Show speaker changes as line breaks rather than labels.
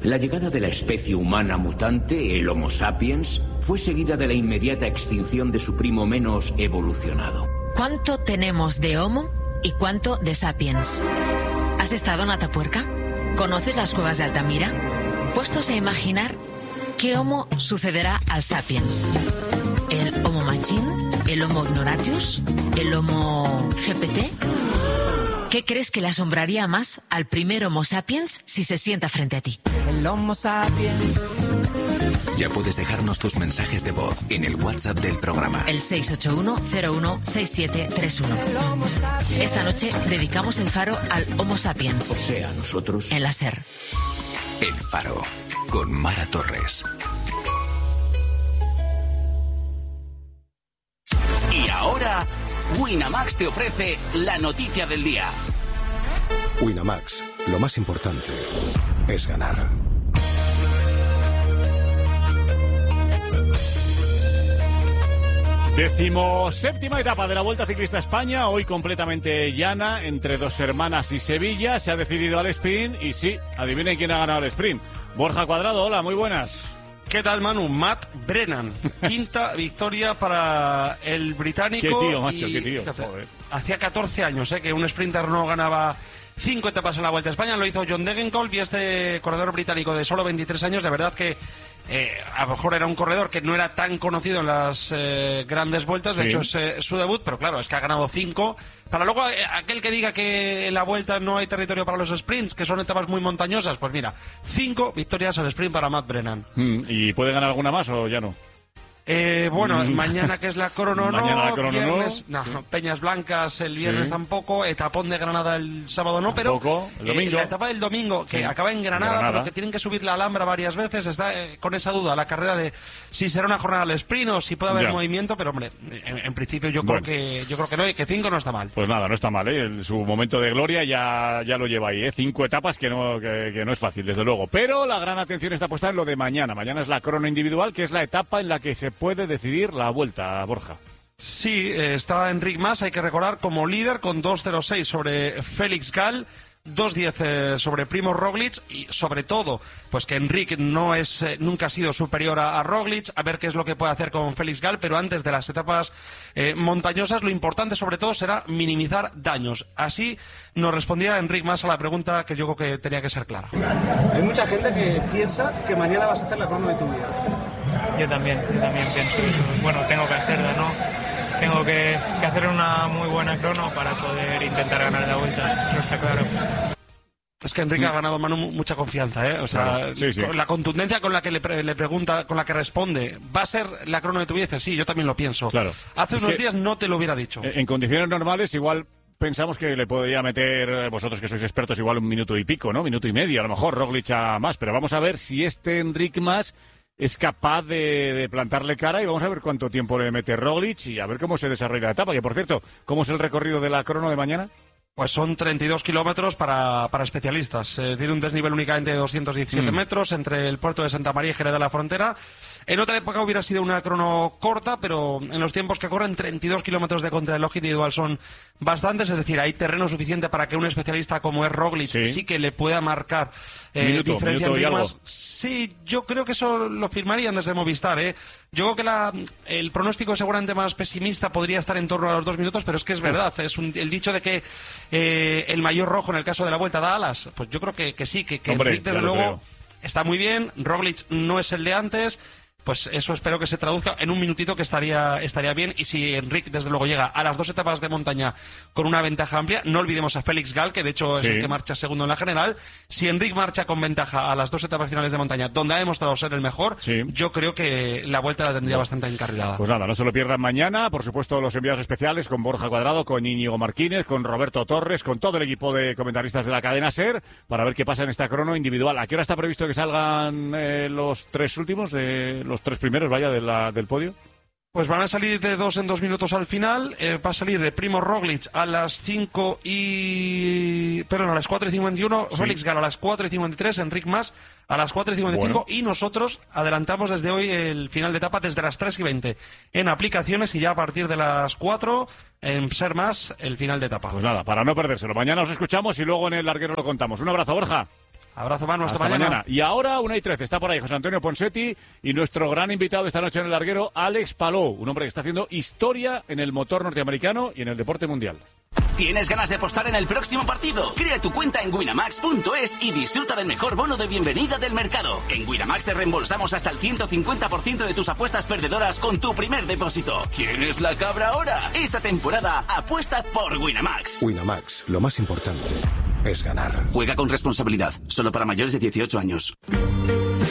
La llegada de la especie humana mutante, el Homo sapiens, fue seguida de la inmediata extinción de su primo menos evolucionado.
¿Cuánto tenemos de Homo y cuánto de Sapiens? ¿Has estado en Atapuerca? ¿Conoces las cuevas de Altamira? Puestos a imaginar qué Homo sucederá al Sapiens. ¿El Homo Machine? ¿El Homo Ignoratius? ¿El Homo GPT? ¿Qué crees que le asombraría más al primer Homo Sapiens si se sienta frente a ti?
El Homo Sapiens.
Ya puedes dejarnos tus mensajes de voz en el WhatsApp del programa.
El 681-016731. Esta noche dedicamos el Faro al Homo Sapiens.
O sea, nosotros.
En la SER.
El Faro, con Mara Torres.
Y ahora, Winamax te ofrece la noticia del día.
Winamax, lo más importante es ganar.
Decimoséptima etapa de la Vuelta Ciclista a España, hoy completamente llana, entre Dos Hermanas y Sevilla. Se ha decidido al sprint y sí, adivinen quién ha ganado el sprint. Borja Cuadrado, hola, muy buenas.
¿Qué tal, Manu? Matt Brennan. Quinta victoria para el británico.
Qué tío, macho, qué tío. Joder.
Hacía 14 años que un sprinter no ganaba 5 etapas en la Vuelta a España. Lo hizo John Degenkolb y este corredor británico de solo 23 años, de verdad que a lo mejor era un corredor que no era tan conocido en las grandes vueltas. De hecho, es su debut, pero claro, es que ha ganado 5. Para luego, aquel que diga que en la Vuelta no hay territorio para los sprints, que son etapas muy montañosas, pues mira, 5 victorias al sprint para Matt Brennan.
¿Y puede ganar alguna más o ya no?
Bueno, mañana que es la crono,
mañana la crono
viernes,
no.
Sí. Peñas Blancas el viernes tampoco, etapón de Granada el sábado no,
tampoco,
pero
el domingo.
La etapa del domingo, que acaba en Granada, pero que tienen que subir la Alhambra varias veces, está con esa duda la carrera de si será una jornada al sprint o si puede haber movimiento, pero hombre, en principio yo creo que no, y que 5 no está mal.
Pues nada, no está mal, su momento de gloria ya lo lleva ahí, 5 etapas que no es fácil, desde luego, pero la gran atención está puesta en lo de mañana. Mañana es la crono individual, que es la etapa en la que se puede decidir la Vuelta, Borja.
Sí, está Enric Mas, hay que recordar, como líder con 2.06 sobre Félix Gall, 2.10 sobre Primož Roglic, y sobre todo, pues que Enric nunca ha sido superior a Roglic, a ver qué es lo que puede hacer con Félix Gall, pero antes de las etapas montañosas, lo importante sobre todo será minimizar daños. Así nos respondía Enric Mas a la pregunta que yo creo que tenía que ser clara.
Hay mucha gente que piensa que mañana vas a hacer la crono de tu vida.
Yo también pienso eso. Bueno, tengo que hacerla, ¿no? Tengo que hacer una muy buena crono para poder intentar ganar la Vuelta, eso está claro.
Es que Enrique ha ganado, Manu, mucha confianza, O sea,
sí.
La contundencia con la que le pregunta, con la que responde, ¿va a ser la crono de tu vida? Sí, yo también lo pienso.
Claro.
Hace unos días no te lo hubiera dicho.
En condiciones normales, igual pensamos que le podría meter, vosotros que sois expertos, igual 1 minuto y pico, ¿no? 1 minuto y medio, a lo mejor Roglic a más, pero vamos a ver si este Enric Mas es capaz de plantarle cara y vamos a ver cuánto tiempo le mete Roglic y a ver cómo se desarrolla la etapa. Que, por cierto, ¿cómo es el recorrido de la crono de mañana?
Pues son 32 kilómetros para especialistas. Tiene un desnivel únicamente de 217 metros entre el puerto de Santa María y Jerez de la Frontera. En otra época hubiera sido una crono corta, pero en los tiempos que corren 32 kilómetros de contrarreloj individual son bastantes, es decir, hay terreno suficiente para que un especialista como es Roglic sí que le pueda marcar diferencia en ritmos. Sí, yo creo que eso lo firmarían desde Movistar. Yo creo que el pronóstico seguramente más pesimista podría estar en torno a los 2 minutos, pero es que es verdad, el dicho de que el maillot rojo en el caso de la Vuelta da alas, pues yo creo que sí, que Enric desde luego está muy bien, Roglic no es el de antes. Pues eso espero que se traduzca en 1 minutito, que estaría bien. Y si Enric, desde luego, llega a las 2 etapas de montaña con una ventaja amplia, no olvidemos a Félix Gall, que de hecho es el que marcha segundo en la general. Si Enric marcha con ventaja a las 2 etapas finales de montaña, donde ha demostrado ser el mejor, yo creo que la Vuelta la tendría bastante encarrilada.
Pues nada, no se lo pierdan mañana. Por supuesto, los enviados especiales con Borja Cuadrado, con Íñigo Martínez, con Roberto Torres, con todo el equipo de comentaristas de la cadena SER, para ver qué pasa en esta crono individual. ¿A qué hora está previsto que salgan los 3 últimos, los 3 primeros, del podio?
Pues van a salir de 2 en 2 minutos al final. Va a salir de Primož Roglic a las 4:51, Félix Gall a las 4:53, Enric Mas a las 4:55 y nosotros adelantamos desde hoy el final de etapa desde las 3:20 en aplicaciones y ya a partir de las 4 en Ser Más el final de etapa.
Pues nada, para no perdérselo. Mañana os escuchamos y luego en el larguero lo contamos. Un abrazo, Borja.
Abrazo, Manu, hasta
mañana. Y ahora, 1:13, está por ahí José Antonio Ponsetti y nuestro gran invitado esta noche en el larguero, Alex Palou, un hombre que está haciendo historia en el motor norteamericano y en el deporte mundial.
¿Tienes ganas de apostar en el próximo partido? Crea tu cuenta en winamax.es y disfruta del mejor bono de bienvenida del mercado. En Winamax te reembolsamos hasta el 150% de tus apuestas perdedoras con tu primer depósito. ¿Quién es la cabra ahora? Esta temporada apuesta por Winamax.
Winamax, lo más importante es ganar.
Juega con responsabilidad, solo para mayores de 18 años.